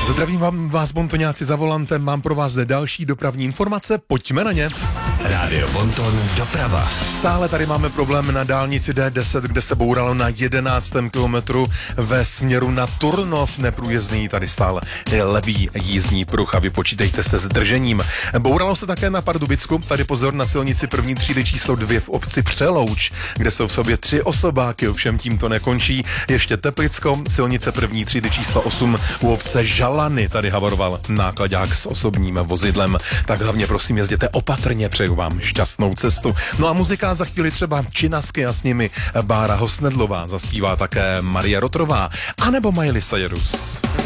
Zdravím vás, Bontoňáci, za volantem. Mám pro vás další dopravní informace. Pojďme na ně. Rádio Bonton doprava. Stále tady máme problém na dálnici D10, kde se bouralo na 11. kilometru ve směru na Turnov. Neprůjezdný tady stále levý jízdní pruh a vypočítejte se s držením. Bouralo se také na Pardubicku. Tady pozor na silnici první třídy číslo 2 v obci Přelouč, kde jsou v sobě 3 osobáky. Ovšem tím to nekončí. Ještě Teplicko, silnice první třídy číslo 8 u obce Žalany. Tady havaroval nákladák s osobním vozidlem. Tak hlavně prosím jezděte opatrně, přeju vám šťastnou cestu. No a muzika za chvíli třeba Činasky a s nimi Bára Hosnedlová, zaspívá také Marie Rotrová, anebo Miley Cyrus.